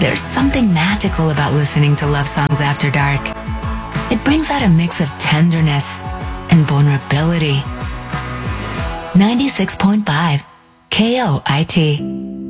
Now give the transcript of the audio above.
There's something magical about listening to love songs after dark. It brings out a mix of tenderness and vulnerability. 96.5 KOIT.